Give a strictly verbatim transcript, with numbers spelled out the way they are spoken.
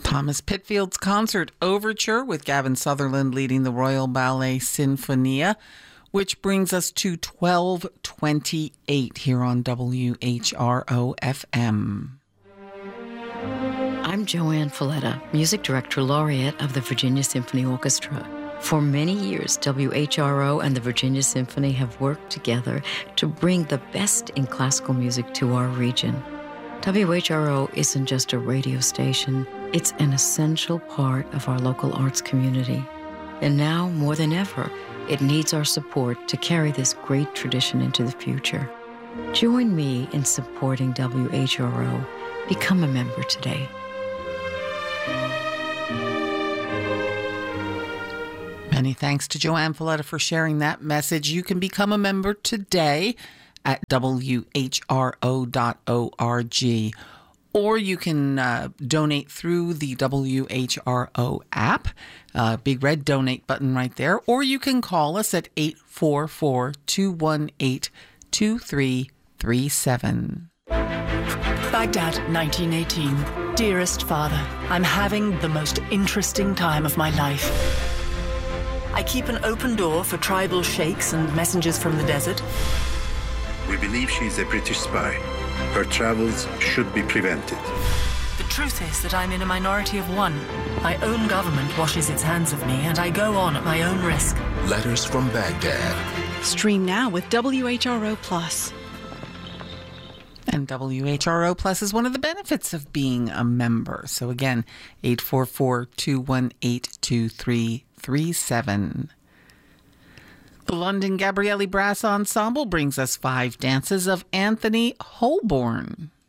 Thomas Pitfield's Concert Overture with Gavin Sutherland leading the Royal Ballet Sinfonia, which brings us to twelve twenty-eight here on W H R O F M. I'm Joanne Folletta, Music Director Laureate of the Virginia Symphony Orchestra. For many years, W H R O and the Virginia Symphony have worked together to bring the best in classical music to our region. W H R O isn't just a radio station, it's an essential part of our local arts community. And now, more than ever, it needs our support to carry this great tradition into the future. Join me in supporting W H R O. Become a member today. Many thanks to Joanne Folletta for sharing that message. You can become a member today at W H R O dot org, or you can uh, donate through the W H R O app, uh, big red donate button right there, or you can call us at eight four four, two one eight, two three three seven. Baghdad, nineteen eighteen. Dearest Father, I'm having the most interesting time of my life. I keep an open door for tribal sheikhs and messengers from the desert. We believe she is a British spy. Her travels should be prevented. The truth is that I'm in a minority of one. My own government washes its hands of me, and I go on at my own risk. Letters from Baghdad. Stream now with W H R O Plus. And W H R O Plus is one of the benefits of being a member. So again, eight four four, two one eight, two three three seven. The London Gabrielli Brass Ensemble brings us five dances of Anthony Holborn.